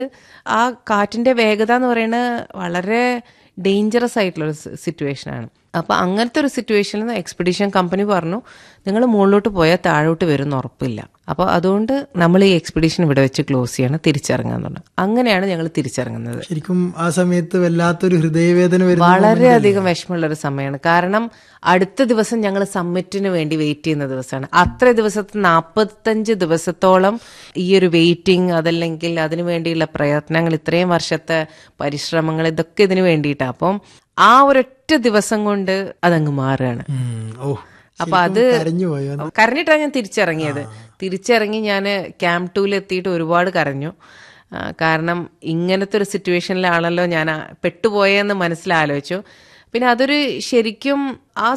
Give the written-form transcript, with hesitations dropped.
ആ കാറ്റിന്റെ വേഗത എന്ന് പറയുന്നത് വളരെ ഡേഞ്ചറസ് ആയിട്ടുള്ളൊരു സിറ്റുവേഷനാണ്. അപ്പോൾ അങ്ങനത്തെ ഒരു സിറ്റുവേഷനിൽ എക്സ്പെഡീഷൻ കമ്പനി പറഞ്ഞു, നിങ്ങൾ മുകളിലോട്ട് പോയാൽ താഴോട്ട് വരുമെന്ന് ഉറപ്പില്ല. അപ്പോൾ അതുകൊണ്ട് നമ്മൾ ഈ എക്സ്പെഡീഷൻ ഇവിടെ വെച്ച് ക്ലോസ് ചെയ്യണം, തിരിച്ചിറങ്ങാന്ന് പറഞ്ഞു. അങ്ങനെയാണ് ഞങ്ങൾ തിരിച്ചിറങ്ങുന്നത്. ശരിക്കും ആ സമയത്ത് വല്ലാത്തൊരു ഹൃദയവേദന വളരെയധികം വിഷമമുള്ളൊരു സമയമാണ്. കാരണം അടുത്ത ദിവസം ഞങ്ങൾ സമ്മിറ്റിന് വേണ്ടി വെയിറ്റ് ചെയ്യുന്ന ദിവസമാണ്. അത്ര ദിവസത്തെ 45 ദിവസത്തോളം ഈ ഒരു വെയിറ്റിംഗ്, അതല്ലെങ്കിൽ അതിനു വേണ്ടിയുള്ള പ്രയത്നങ്ങൾ, ഇത്രയും വർഷത്തെ പരിശ്രമങ്ങൾ, ഇതൊക്കെ ഇതിനു വേണ്ടിയിട്ടാണ്. അപ്പം ആ ഒരൊറ്റ ദിവസം കൊണ്ട് അതങ്ങ് മാറുകയാണ്. അപ്പൊ അത് കരഞ്ഞിട്ടാണ് ഞാൻ തിരിച്ചിറങ്ങി ഞാൻ ക്യാമ്പ് 2 എത്തിയിട്ട് ഒരുപാട് കരഞ്ഞു. കാരണം ഇങ്ങനത്തെ ഒരു സിറ്റുവേഷനിലാണല്ലോ ഞാൻ പെട്ടുപോയെന്ന് മനസ്സിലാലോചിച്ചു. പിന്നെ അതൊരു ശരിക്കും ആ